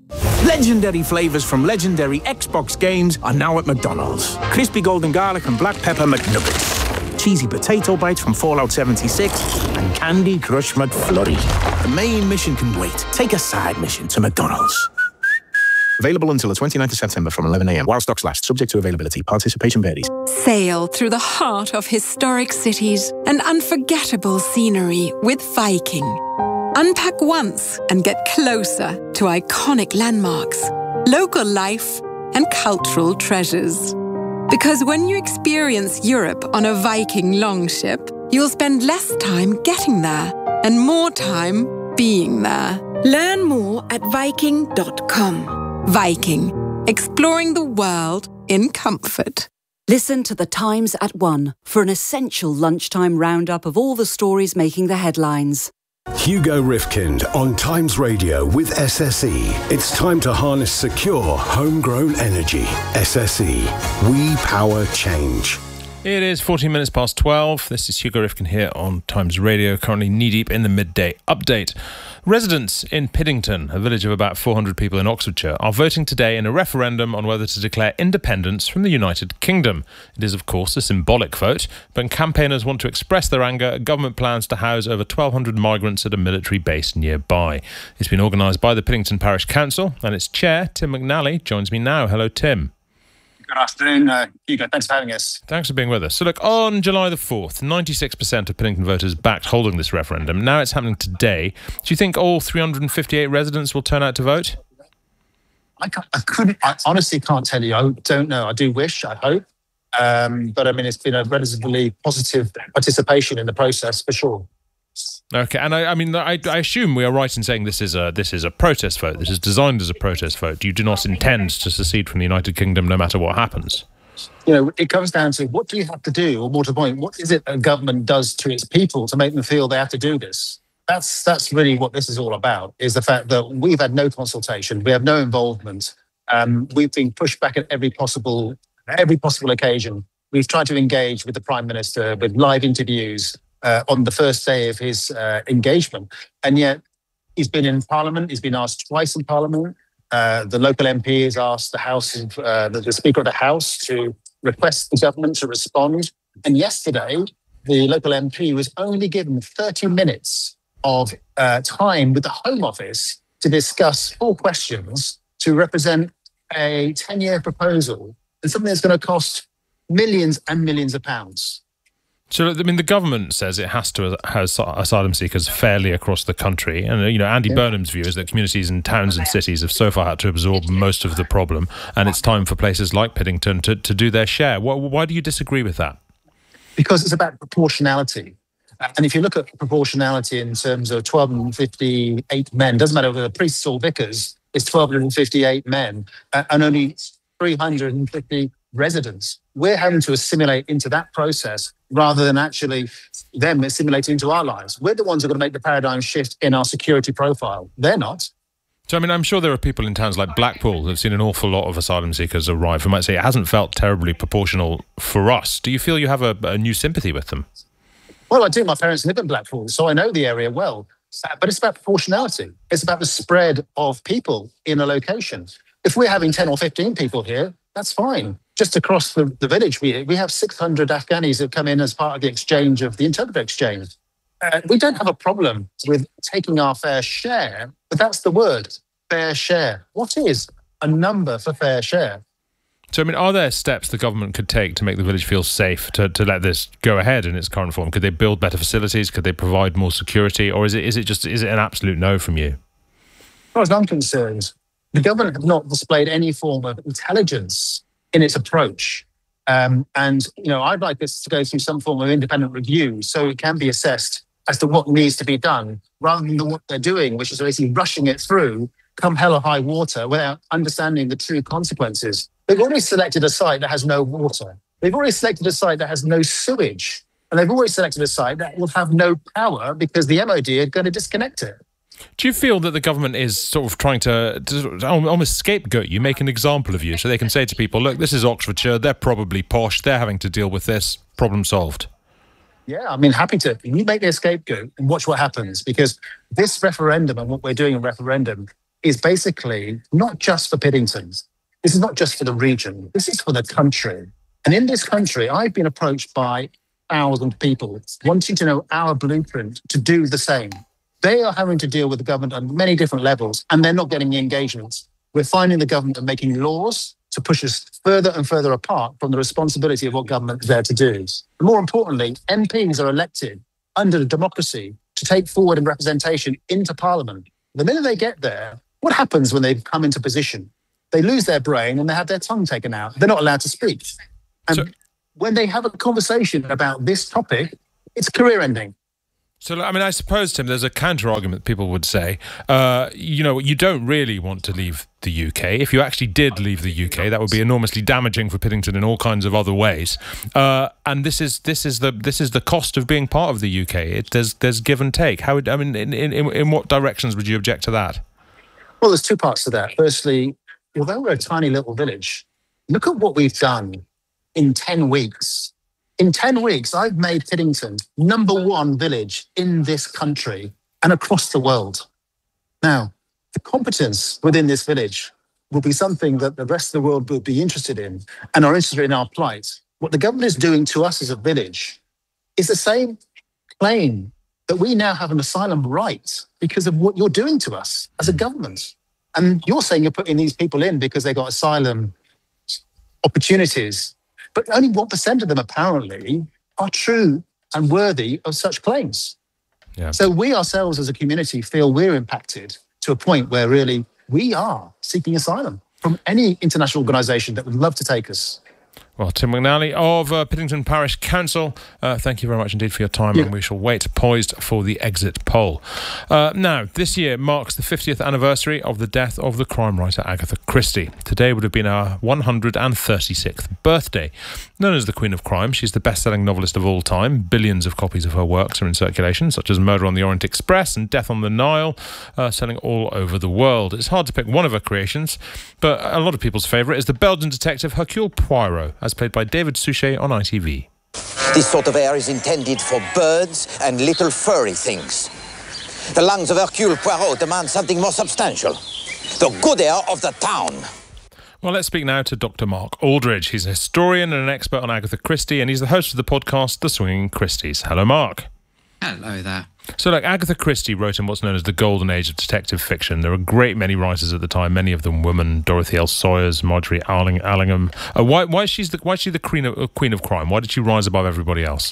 Legendary flavours from legendary Xbox games are now at McDonald's. Crispy golden garlic and black pepper McNuggets. Cheesy potato bites from Fallout seventy-six. And Candy Crush McFlurry. The main mission can wait. Take a side mission to McDonald's. Available until the twenty-ninth of September from eleven a m while stocks last. Subject to availability. Participation varies. Sail through the heart of historic cities and unforgettable scenery with Viking. Unpack once and get closer to iconic landmarks, local life, and cultural treasures. Because when you experience Europe on a Viking longship, you'll spend less time getting there and more time being there. Learn more at viking dot com. Viking, exploring the world in comfort. Listen to The Times at one for an essential lunchtime roundup of all the stories making the headlines. Hugo Rifkind on Times Radio with S S E. It's time to harness secure, homegrown energy. S S E. We power change. It is fourteen minutes past twelve. This is Hugo Rifkin here on Times Radio, currently knee-deep in the midday update. Residents in Piddington, a village of about four hundred people in Oxfordshire, are voting today in a referendum on whether to declare independence from the United Kingdom. It is, of course, a symbolic vote, but campaigners want to express their anger. Government plans to house over twelve hundred migrants at a military base nearby. It's been organised by the Piddington Parish Council, and its chair, Tim McNally, joins me now. Hello, Tim. Good afternoon, uh, Hugo. Thanks for having us. Thanks for being with us. So look, on July the fourth, ninety-six percent of Piddington voters backed holding this referendum. Now it's happening today. Do you think all three hundred fifty-eight residents will turn out to vote? I, can't, I couldn't, I honestly can't tell you. I don't know. I do wish, I hope. Um, but I mean, it's been a relatively positive participation in the process for sure. Okay, and I, I mean, I, I assume we are right in saying this is a this is a protest vote. This is designed as a protest vote. You do not intend to secede from the United Kingdom, no matter what happens. You know, it comes down to what do you have to do, or more to the point, what is it a government does to its people to make them feel they have to do this? That's that's really what this is all about. Is the fact that we've had no consultation, we have no involvement. Um, we've been pushed back at every possible every possible occasion. We've tried to engage with the Prime Minister with live interviews. Uh, on the first day of his uh, engagement. And yet he's been in Parliament, he's been asked twice in Parliament. Uh, the local M P has asked the House, of, uh, the, the Speaker of the House to request the government to respond. And yesterday, the local M P was only given thirty minutes of uh, time with the Home Office to discuss four questions to represent a ten-year proposal and something that's going to cost millions and millions of pounds. So, I mean, the government says it has to house asylum seekers fairly across the country. And, you know, Andy yeah. Burnham's view is that communities in towns and cities have so far had to absorb most of the problem. And it's time for places like Piddington to, to do their share. Why, why do you disagree with that? Because it's about proportionality. And if you look at proportionality in terms of twelve hundred fifty-eight men, doesn't matter whether they're priests or vicars, it's twelve hundred fifty-eight men and only three hundred fifty residents. We're having to assimilate into that process rather than actually them assimilating into our lives. We're the ones who are going to make the paradigm shift in our security profile. They're not. So, I mean, I'm sure there are people in towns like Blackpool who have seen an awful lot of asylum seekers arrive who might say it hasn't felt terribly proportional for us. Do you feel you have a, a new sympathy with them? Well, I do. My parents live in Blackpool, so I know the area well. But it's about proportionality. It's about the spread of people in a location. If we're having ten or fifteen people here, that's fine. Just across the, the village, we we have six hundred Afghanis that come in as part of the exchange of the interpreter exchange. Uh, we don't have a problem with taking our fair share, but that's the word, fair share. What is a number for fair share? So, I mean, are there steps the government could take to make the village feel safe, to, to let this go ahead in its current form? Could they build better facilities? Could they provide more security? Or is it is it just is it an absolute no from you? As far as I'm concerned, the government have not displayed any form of intelligence in its approach. Um, and, you know, I'd like this to go through some form of independent review so it can be assessed as to what needs to be done rather than what they're doing, which is basically rushing it through, come hell or high water, without understanding the true consequences. They've already selected a site that has no water. They've already selected a site that has no sewage. And they've already selected a site that will have no power because the M O D are going to disconnect it. Do you feel that the government is sort of trying to, to almost scapegoat you, make an example of you, so they can say to people, look, this is Oxfordshire, they're probably posh, they're having to deal with this, problem solved? Yeah, I mean, happy to. You make me a scapegoat and watch what happens, because this referendum and what we're doing in referendum is basically not just for Piddington. This is not just for the region. This is for the country. And in this country, I've been approached by thousand people wanting to know our blueprint to do the same. They are having to deal with the government on many different levels, and they're not getting the engagement. We're finding the government are making laws to push us further and further apart from the responsibility of what government is there to do. More importantly, M Ps are elected under the democracy to take forward and representation into Parliament. The minute they get there, what happens when they come into position? They lose their brain and they have their tongue taken out. They're not allowed to speak. And so, when they have a conversation about this topic, it's career-ending. So, I mean, I suppose, Tim, there's a counter-argument people would say, uh, you know, you don't really want to leave the U K. If you actually did leave the U K, that would be enormously damaging for Piddington in all kinds of other ways. Uh, and this is this is the this is the cost of being part of the U K. It, there's there's give and take. How would I mean? In, in in what directions would you object to that? Well, there's two parts to that. Firstly, although we're a tiny little village, look at what we've done in ten weeks. In ten weeks, I've made Piddington number one village in this country and across the world. Now, the competence within this village will be something that the rest of the world will be interested in and are interested in our plight. What the government is doing to us as a village is the same claim that we now have an asylum right because of what you're doing to us as a government. And you're saying you're putting these people in because they got asylum opportunities, but only one percent of them apparently are true and worthy of such claims. Yeah. So we ourselves as a community feel we're impacted to a point where really we are seeking asylum from any international organisation that would love to take us. Well, Tim McNally of uh, Piddington Parish Council, uh, thank you very much indeed for your time, yeah. and we shall wait poised for the exit poll. Uh, now, this year marks the fiftieth anniversary of the death of the crime writer Agatha Christie. Today would have been our one hundred thirty-sixth birthday. Known as the Queen of Crime, she's the best-selling novelist of all time. Billions of copies of her works are in circulation, such as Murder on the Orient Express and Death on the Nile, uh, selling all over the world. It's hard to pick one of her creations, but a lot of people's favourite is the Belgian detective Hercule Poirot, as played by David Suchet on I T V. This sort of air is intended for birds and little furry things. The lungs of Hercule Poirot demand something more substantial. The good air of the town. Well, let's speak now to Doctor Mark Aldridge. He's a historian and an expert on Agatha Christie, and he's the host of the podcast The Swinging Christies. Hello, Mark. Hello there. So, like, Agatha Christie wrote in what's known as the golden age of detective fiction. There were a great many writers at the time, many of them women: Dorothy L. Sawyers, Marjorie Alling, Allingham. Uh, why, why, she's the, why is she the queen of, uh, queen of crime? Why did she rise above everybody else?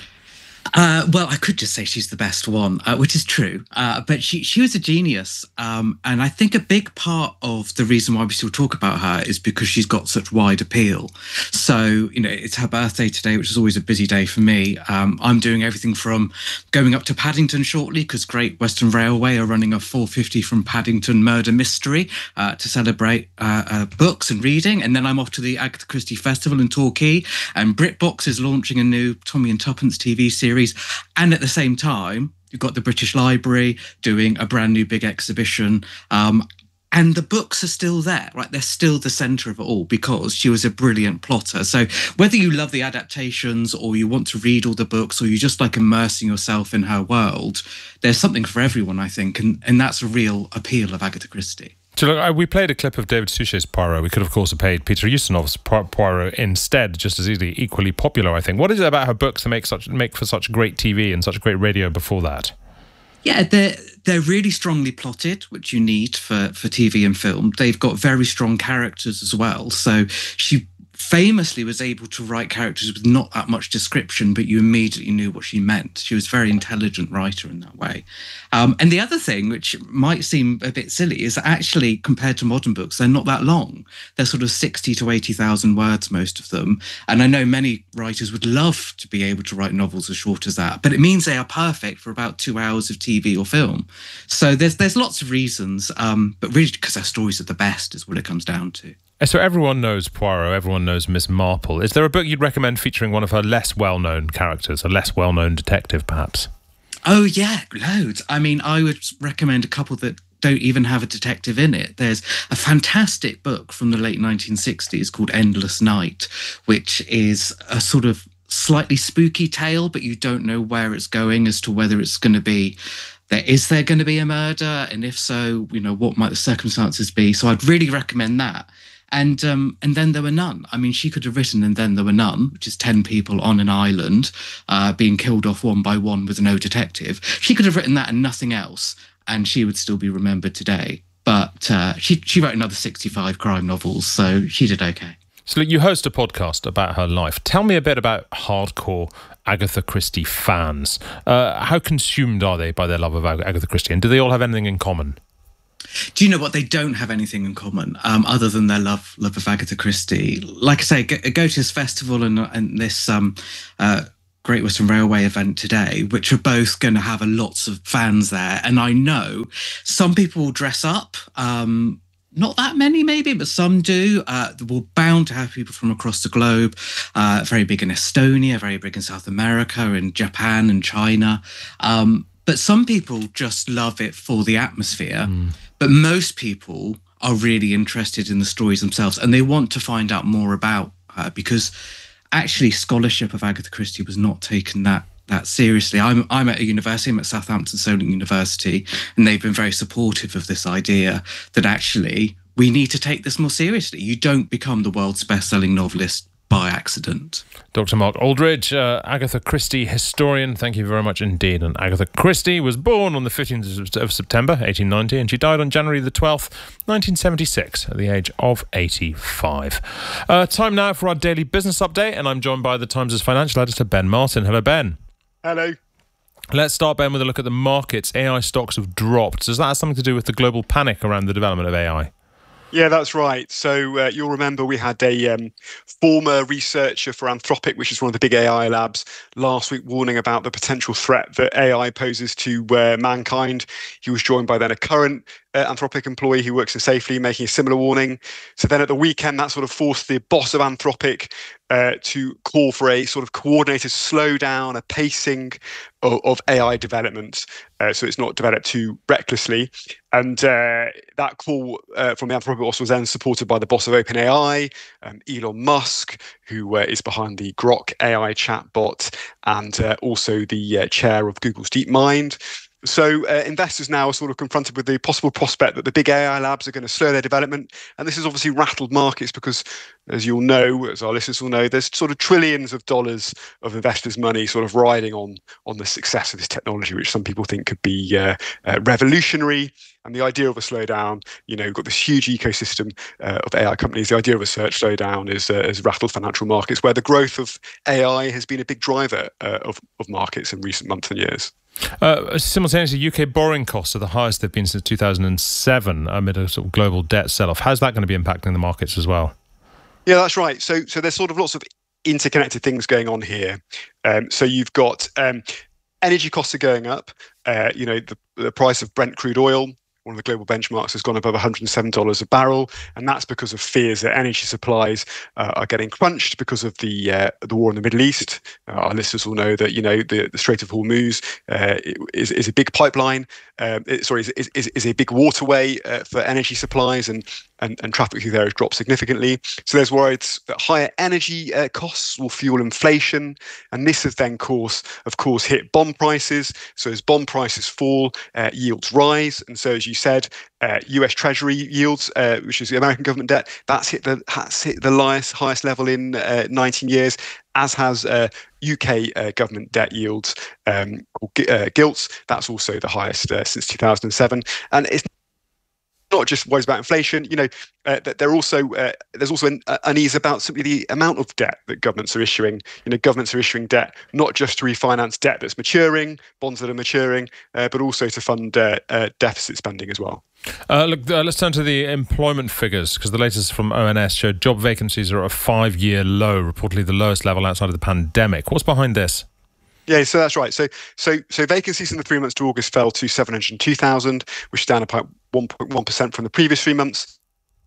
Uh, well, I could just say she's the best one, uh, which is true. Uh, but she she was a genius. Um, and I think a big part of the reason why we still talk about her is because she's got such wide appeal. So, you know, it's her birthday today, which is always a busy day for me. Um, I'm doing everything from going up to Paddington shortly because Great Western Railway are running a four fifty from Paddington murder mystery uh, to celebrate uh, uh, books and reading. And then I'm off to the Agatha Christie Festival in Torquay. And BritBox is launching a new Tommy and Tuppence T V series. And at the same time, you've got the British Library doing a brand new big exhibition. Um, and the books are still there, right? They're still the centre of it all because she was a brilliant plotter. So whether you love the adaptations or you want to read all the books or you just like immersing yourself in her world, there's something for everyone, I think. And, and that's a real appeal of Agatha Christie. So look, we played a clip of David Suchet's Poirot. We could, of course, have paid Peter Ustinov's Poirot instead, just as easily, equally popular, I think. What is it about her books that make such make for such great T V and such great radio before that? Yeah, they're, they're really strongly plotted, which you need for, for T V and film. They've got very strong characters as well. So she famously was able to write characters with not that much description, but you immediately knew what she meant. She was a very intelligent writer in that way. Um, and the other thing, which might seem a bit silly, is that actually, compared to modern books, they're not that long. They're sort of sixty to eighty thousand words, most of them. And I know many writers would love to be able to write novels as short as that, but it means they are perfect for about two hours of T V or film. So there's there's lots of reasons, um, but really because her stories are the best is what it comes down to. So everyone knows Poirot, everyone knows Miss Marple. Is there a book you'd recommend featuring one of her less well-known characters, a less well-known detective, perhaps? Oh, yeah, loads. I mean, I would recommend a couple that don't even have a detective in it. There's a fantastic book from the late nineteen sixties called Endless Night, which is a sort of slightly spooky tale, but you don't know where it's going as to whether it's going to be there, is there going to be a murder? And if so, you know, what might the circumstances be? So I'd really recommend that. And um, and then there were none. I mean, she could have written And Then There Were None, which is ten people on an island uh, being killed off one by one with no detective. She could have written that and nothing else, and she would still be remembered today. But uh, she, she wrote another sixty-five crime novels, so she did okay. So you host a podcast about her life. Tell me a bit about hardcore Agatha Christie fans. Uh, how consumed are they by their love of Ag- Agatha Christie? And do they all have anything in common? Do you know what? They don't have anything in common um, other than their love love of Agatha Christie. Like I say, go, go to this festival and, and this um, uh, Great Western Railway event today, which are both going to have a lots of fans there. And I know some people will dress up. Um, not that many, maybe, but some do. Uh, we're bound to have people from across the globe. Uh, very big in Estonia, very big in South America, and Japan and China. Um, But some people just love it for the atmosphere. Mm. But most people are really interested in the stories themselves, and they want to find out more about her, because actually scholarship of Agatha Christie was not taken that that seriously. I'm I'm at a university, I'm at Southampton Solent University, and they've been very supportive of this idea that actually we need to take this more seriously. You don't become the world's best-selling novelist by accident. Doctor Mark Aldridge, uh, Agatha Christie historian, thank you very much indeed. And Agatha Christie was born on the fifteenth of September, eighteen ninety, and she died on January the twelfth, nineteen seventy-six, at the age of eighty-five. Uh, time now for our daily business update, and I'm joined by the Times' financial editor, Ben Martin. Hello, Ben. Hello. Let's start, Ben, with a look at the markets. A I stocks have dropped. Does that have something to do with the global panic around the development of A I? Yeah, that's right. So uh, you'll remember we had a um, former researcher for Anthropic, which is one of the big A I labs, last week warning about the potential threat that A I poses to uh, mankind. He was joined by then a current uh, Anthropic employee who works in Safely, making a similar warning. So then at the weekend, that sort of forced the boss of Anthropic uh, to call for a sort of coordinated slowdown, a pacing of, of A I development, uh, so it's not developed too recklessly. And uh, that call uh, from the Anthropic boss was then supported by the boss of OpenAI, um, Elon Musk, who uh, is behind the Grok A I chatbot, and uh, also the uh, chair of Google's DeepMind. So uh, investors now are sort of confronted with the possible prospect that the big A I labs are going to slow their development. And this has obviously rattled markets because, as you'll know, as our listeners will know, there's sort of trillions of dollars of investors' money sort of riding on, on the success of this technology, which some people think could be uh, uh, revolutionary. And the idea of a slowdown, you know, you've got this huge ecosystem uh, of A I companies. The idea of a search slowdown is uh, has rattled financial markets, where the growth of A I has been a big driver uh, of, of markets in recent months and years. Uh, simultaneously, U K borrowing costs are the highest they've been since two thousand seven amid a sort of global debt sell-off. How's that going to be impacting the markets as well? Yeah, that's right. So, so there's sort of lots of interconnected things going on here. Um, so you've got um, energy costs are going up. Uh, you know, the, the price of Brent crude oil, one of the global benchmarks, has gone above one hundred seven dollars a barrel, and that's because of fears that energy supplies uh, are getting crunched because of the uh, the war in the Middle East. Uh, our listeners will know that, you know, the, the Strait of Hormuz uh, is is a big pipeline. Um, it, sorry, is, is is a big waterway uh, for energy supplies, and and and traffic through there has dropped significantly. So there's worries that higher energy uh, costs will fuel inflation, and this has then, course of course, hit bond prices. So as bond prices fall, uh, yields rise, and so as you said, uh, U S Treasury yields, uh, which is the American government debt, that's hit the has hit the highest highest level in uh, nineteen years, as has uh, U K uh, government debt yields, um, or uh, gilts. That's also the highest uh, since two thousand seven, and it's not just worries about inflation. You know, uh, they're also uh, there's also an unease about simply the amount of debt that governments are issuing. You know, governments are issuing debt not just to refinance debt that's maturing, bonds that are maturing, uh, but also to fund uh, uh, deficit spending as well. Uh, look, uh, let's turn to the employment figures, because the latest from O N S showed job vacancies are at a five-year low, reportedly the lowest level outside of the pandemic. What's behind this? Yeah, so that's right. So, so, so vacancies in the three months to August fell to seven hundred two thousand, which is down about one point one percent from the previous three months.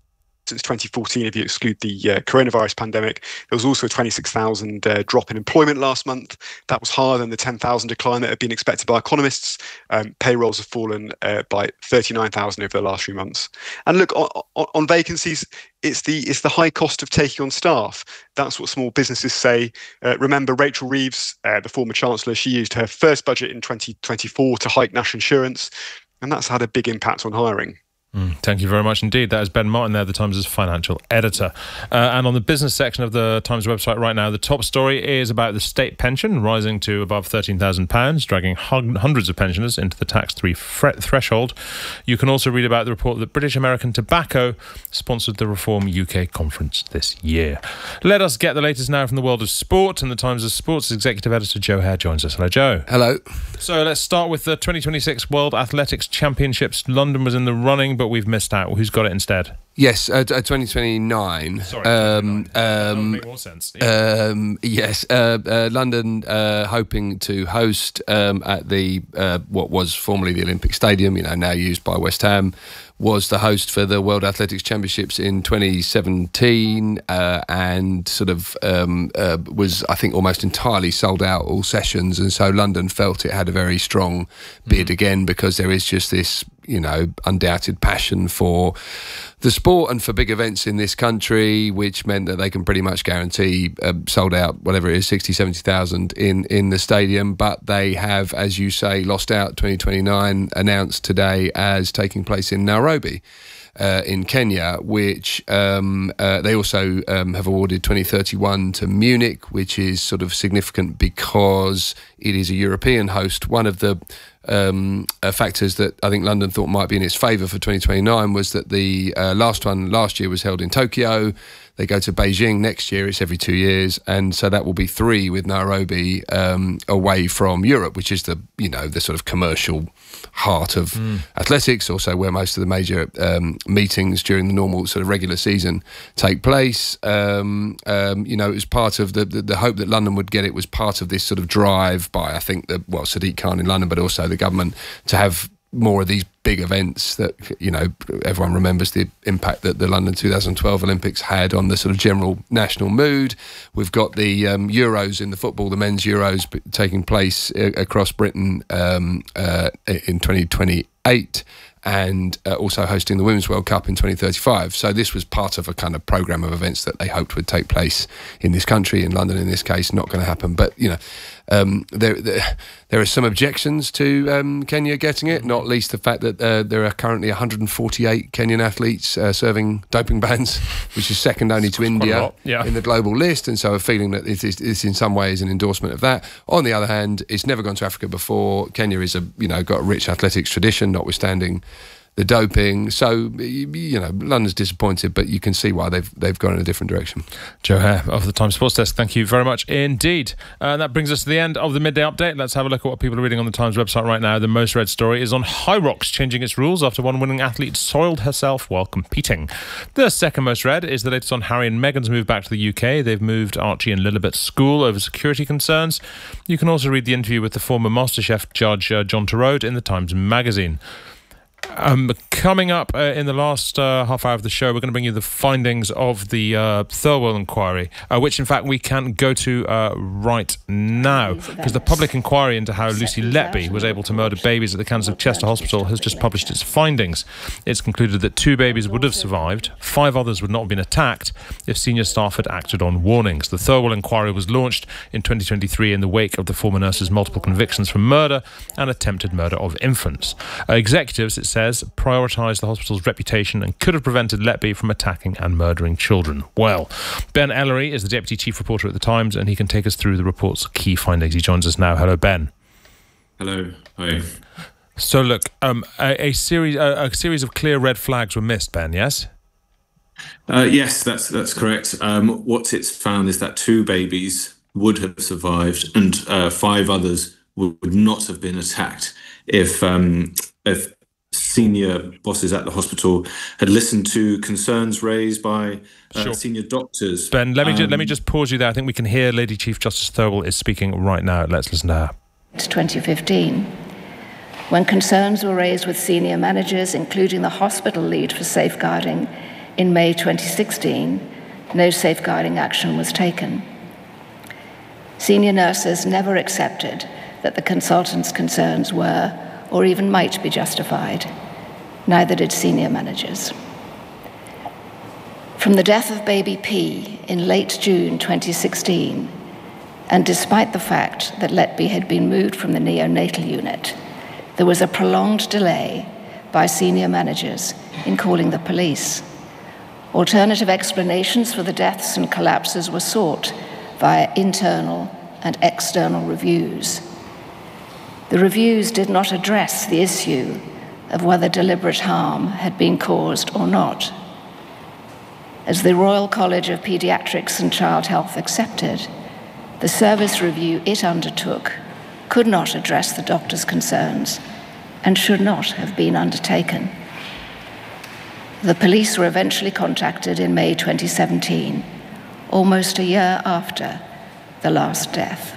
since twenty fourteen, if you exclude the uh, coronavirus pandemic. There was also a twenty-six thousand uh, drop in employment last month. That was higher than the ten thousand decline that had been expected by economists. Um, payrolls have fallen uh, by thirty-nine thousand over the last few months. And look, on, on, on vacancies, it's the it's the high cost of taking on staff. That's what small businesses say. Uh, remember, Rachel Reeves, uh, the former Chancellor, she used her first budget in twenty twenty-four to hike national insurance, and that's had a big impact on hiring. Mm, thank you very much indeed. That is Ben Martin there, the Times' financial editor. Uh, and on the business section of the Times website right now, the top story is about the state pension rising to above thirteen thousand pounds, dragging hun- hundreds of pensioners into the tax-free fre- threshold. You can also read about the report that British American Tobacco sponsored the Reform U K conference this year. Let us get the latest now from the world of sport, and the Times' sports executive editor Joe Hare joins us. Hello, Joe. Hello. So let's start with the twenty twenty-six World Athletics Championships. London was in the running, but we've missed out. Who's got it instead? Yes, uh, twenty twenty-nine. Sorry, um, that would um, make more sense. Yeah. Um, yes, uh, uh, London uh, hoping to host um, at the uh, what was formerly the Olympic Stadium, you know, now used by West Ham, was the host for the World Athletics Championships in twenty seventeen, uh, and sort of um, uh, was, I think, almost entirely sold out all sessions, and so London felt it had a very strong bid mm. again, because there is just this, you know, undoubted passion for the sport and for big events in this country, which meant that they can pretty much guarantee uh, sold out, whatever it is, sixty, seventy thousand in, in the stadium. But they have, as you say, lost out twenty twenty-nine, announced today as taking place in Nairobi. Uh, in Kenya, which um, uh, they also um, have awarded twenty thirty-one to Munich, which is sort of significant because it is a European host. One of the um, uh, factors that I think London thought might be in its favour for twenty twenty-nine was that the uh, last one last year was held in Tokyo. They go to Beijing next year. It's every two years, and so that will be three with Nairobi um, away from Europe, which is the you know the sort of commercial heart of mm. athletics, also where most of the major um, meetings during the normal sort of regular season take place. Um, um, you know, it was part of the, the the hope that London would get it was part of this sort of drive by, I think, the well Sadiq Khan in London, but also the government to have more of these big events that, you know, everyone remembers the impact that the London two thousand twelve Olympics had on the sort of general national mood. We've got the um, Euros in the football, the men's Euros taking place uh, across Britain um, uh, in twenty twenty-eight, and uh, also hosting the Women's World Cup in twenty thirty-five. So this was part of a kind of programme of events that they hoped would take place in this country, in London in this case. Not going to happen. But, you know, um, there, there there are some objections to um, Kenya getting it, not least the fact that uh, there are currently one hundred forty-eight Kenyan athletes uh, serving doping bans, which is second only to India yeah. in the global list, and so a feeling that it is, it's in some ways an endorsement of that. On the other hand, it's never gone to Africa before. Kenya is a you know got a rich athletics tradition, notwithstanding the doping. So, you know, London's disappointed, but you can see why they've they've gone in a different direction. Joe Hare of the Times Sports Desk, thank you very much indeed. Uh, and that brings us to the end of the midday update. Let's have a look at what people are reading on the Times website right now. The most read story is on Hyrox changing its rules after one winning athlete soiled herself while competing. The second most read is the latest on Harry and Meghan's move back to the U K. They've moved Archie and Lilibet to school over security concerns. You can also read the interview with the former MasterChef judge uh, John Turode in the Times Magazine. Um, coming up uh, in the last uh, half hour of the show, we're going to bring you the findings of the uh, Thirlwell inquiry, uh, which in fact we can go to uh, right now, because the public inquiry into how Lucy Letby was able to murder babies at the Cancer of Chester Hospital has just published its findings. It's concluded that two babies would have survived, five others would not have been attacked if senior staff had acted on warnings. The Thirlwell inquiry was launched in twenty twenty-three in the wake of the former nurse's multiple convictions for murder and attempted murder of infants. Uh, executives, it says, prioritised the hospital's reputation and could have prevented Letby from attacking and murdering children. Well, Ben Ellery is the Deputy Chief Reporter at The Times, and he can take us through the report's key findings. He joins us now. Hello, Ben. Hello. Hi. So, look, um, a, a series a, a series of clear red flags were missed, Ben, yes? Uh, yes, that's that's correct. Um, what it's found is that two babies would have survived and uh, five others would, would not have been attacked if um, if senior bosses at the hospital had listened to concerns raised by uh, sure. senior doctors. Ben, let me um, ju- let me just pause you there. I think we can hear Lady Chief Justice Thirlwell is speaking right now. Let's listen to her. It's twenty fifteen, when concerns were raised with senior managers, including the hospital lead for safeguarding, in May twenty sixteen, no safeguarding action was taken. Senior nurses never accepted that the consultant's concerns were or even might be justified. Neither did senior managers. From the death of baby P in late June twenty sixteen, and despite the fact that Letby had been moved from the neonatal unit, there was a prolonged delay by senior managers in calling the police. Alternative explanations for the deaths and collapses were sought via internal and external reviews. The reviews did not address the issue of whether deliberate harm had been caused or not. As the Royal College of Paediatrics and Child Health accepted, the service review it undertook could not address the doctor's concerns and should not have been undertaken. The police were eventually contacted in May twenty seventeen, almost a year after the last death.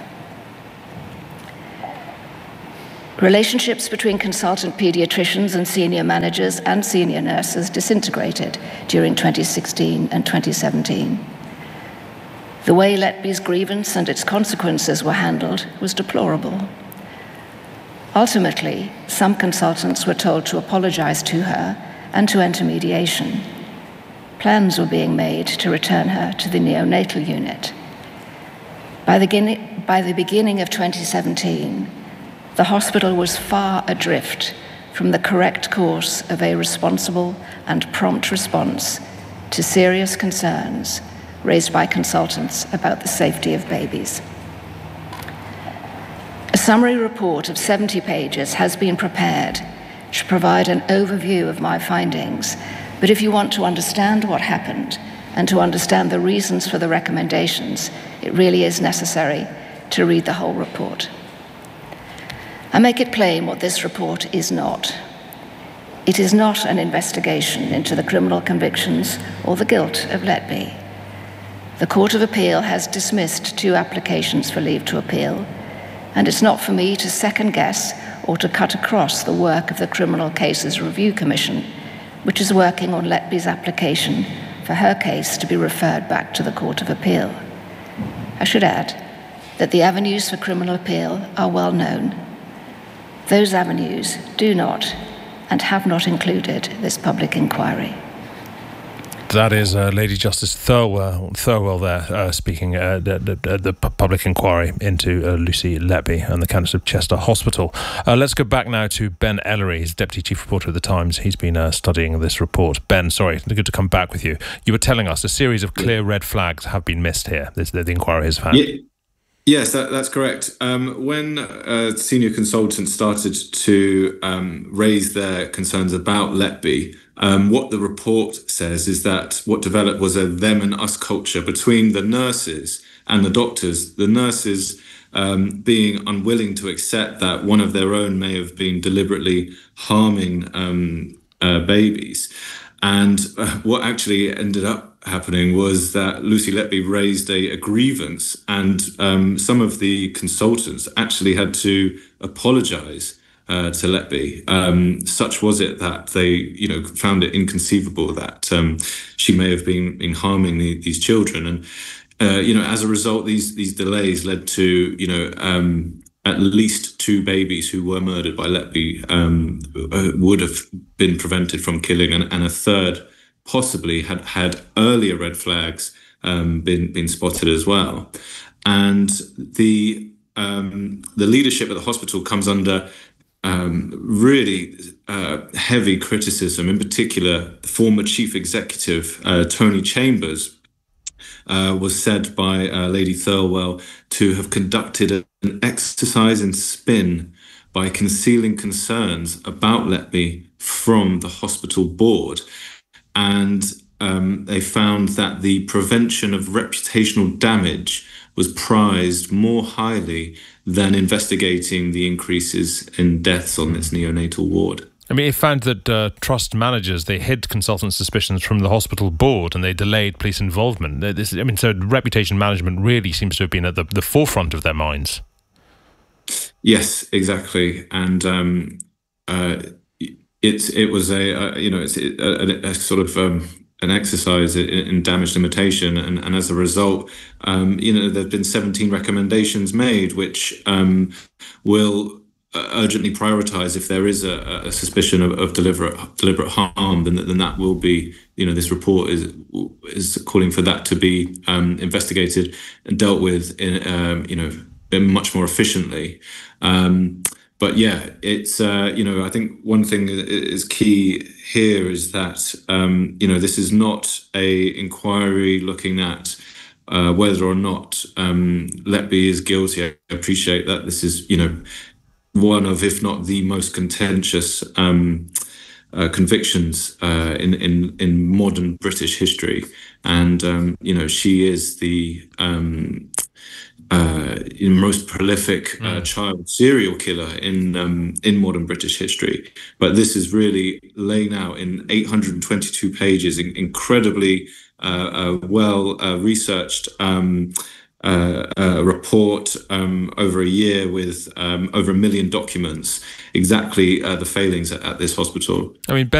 Relationships between consultant paediatricians and senior managers and senior nurses disintegrated during twenty sixteen and twenty seventeen. The way Letby's grievance and its consequences were handled was deplorable. Ultimately, some consultants were told to apologize to her and to enter mediation. Plans were being made to return her to the neonatal unit. By the, by the beginning of twenty seventeen, the hospital was far adrift from the correct course of a responsible and prompt response to serious concerns raised by consultants about the safety of babies. A summary report of seventy pages has been prepared to provide an overview of my findings, but if you want to understand what happened and to understand the reasons for the recommendations, it really is necessary to read the whole report. I make it plain what this report is not. It is not an investigation into the criminal convictions or the guilt of Letby. The Court of Appeal has dismissed two applications for leave to appeal, and it's not for me to second-guess or to cut across the work of the Criminal Cases Review Commission, which is working on Letby's application for her case to be referred back to the Court of Appeal. I should add that the avenues for criminal appeal are well known. Those avenues do not and have not included this public inquiry. That is uh, Lady Justice Thirlwell, Thirlwell there uh, speaking at uh, the, the, the public inquiry into uh, Lucy Letby and the Countess of Chester Hospital. Uh, let's go back now to Ben Ellery, he's Deputy Chief Reporter of The Times. He's been uh, studying this report. Ben, sorry, good to come back with you. You were telling us a series of clear red flags have been missed here, this, the, the inquiry has found. Yeah. Yes, that, that's correct. Um, when uh, senior consultants started to um, raise their concerns about Letby, um, what the report says is that what developed was a them and us culture between the nurses and the doctors. The nurses um, being unwilling to accept that one of their own may have been deliberately harming um, uh, babies. And uh, what actually ended up happening was that Lucy Letby raised a, a grievance, and um, some of the consultants actually had to apologise uh, to Letby. Um, such was it that they, you know, found it inconceivable that um, she may have been, been harming the, these children, and uh, you know, as a result, these these delays led to, you know, um, at least two babies who were murdered by Letby um, would have been prevented from killing, and, and a third possibly had had earlier red flags um, been been spotted as well. And the um, the leadership at the hospital comes under um, really uh, heavy criticism. In particular, the former chief executive uh, Tony Chambers uh, was said by uh, Lady Thirlwell to have conducted an exercise in spin by concealing concerns about Letby from the hospital board. And um, they found that the prevention of reputational damage was prized more highly than investigating the increases in deaths on this neonatal ward. I mean, it found that uh, trust managers, they hid consultant suspicions from the hospital board and they delayed police involvement. This, I mean, so reputation management really seems to have been at the, the forefront of their minds. Yes, exactly. And um, uh, it, it was a, uh, you know, it's a, a, a sort of um, an exercise in, in damage limitation, and, and as a result, um, you know, there have been seventeen recommendations made, which um, will urgently prioritise if there is a, a suspicion of, of deliberate deliberate harm, then then that will be, you know, this report is is calling for that to be um, investigated and dealt with in, um, you know, much more efficiently. Um, But yeah, it's, uh, you know, I think one thing that is key here is that, um, you know, this is not a inquiry looking at uh, whether or not um, Letby is guilty. I appreciate that this is, you know, one of, if not the most contentious um, uh, convictions uh, in, in, in modern British history. And, um, you know, she is the... Um, Uh, most prolific uh, mm. child serial killer in um, in modern British history. But this is really laying out in eight hundred twenty-two pages, in, incredibly uh, uh, well uh, researched um, uh, uh, report um, over a year with um, over a million documents, exactly uh, the failings at, at this hospital. I mean, Ben